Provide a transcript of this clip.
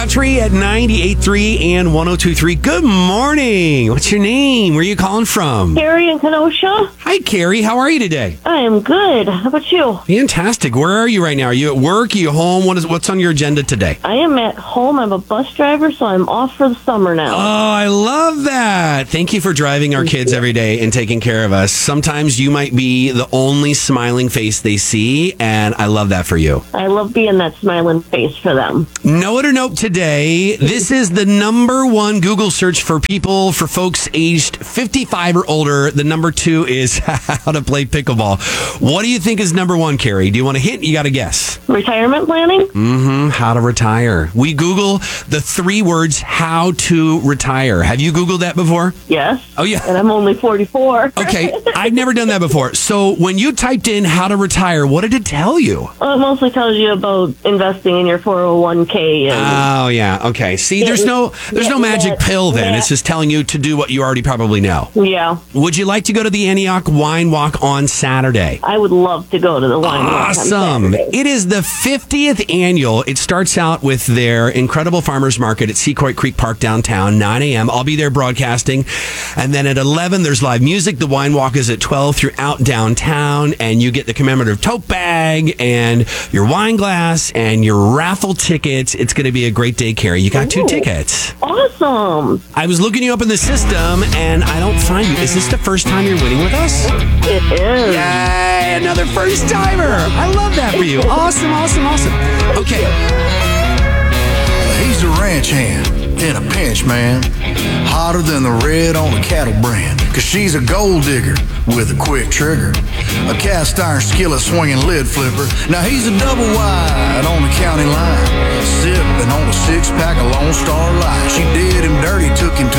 Country at 98.3 and 102.3. Good morning. What's your name? Where are you calling from? Carrie in Kenosha. Hi, Carrie. How are you today? I am good. How about you? Fantastic. Where are you right now? Are you at work? Are you home? What's on your agenda today? I am at home. I'm a bus driver, so I'm off for the summer now. Oh, I love that. Thank you for driving our kids every day and taking care of us. Sometimes you might be the only smiling face they see, and I love that for you. I love being that smiling face for them. Know it or nope today, this is the number one Google search for folks aged 55 or older. The number 2 is how to play pickleball. What do you think is number 1, Carrie? Do you want a hint? You got to guess. Retirement planning? How to retire. We Google the 3 words, how to retire. Have you Googled that before? Yes. Oh, yeah. And I'm only 44. Okay. I've never done that before. So when you typed in how to retire, what did it tell you? Well, it mostly tells you about investing in your 401k. Oh, yeah. Okay. See, there's no magic pill then. Yeah. It's just telling you to do what you already probably know. Yeah. Would you like to go to the Antioch Wine Walk on Saturday? I would love to go to the wine walk on Awesome. Saturday. It is the 50th annual. It starts out with their incredible farmers market at Secourt Creek Park downtown, 9 a.m. I'll be there broadcasting. And then at 11, there's live music. The wine walk is at 12 throughout downtown. And you get the commemorative tote bag and your wine glass and your raffle tickets. It's going to be a great day, Carrie. You got 2 tickets. Awesome. I was looking you up in the system and I don't find you. Is this the first time you're winning with us? It is. Yay, another first timer. I love that for you. Awesome. Okay. He's a ranch hand in a pinch, man. Hotter than the red on a cattle brand. Cause she's a gold digger with a quick trigger. A cast iron skillet swinging lid flipper. Now he's a double wide on the county line. Sipping on a 6-pack of Lone Star Light. She did him dirty, took him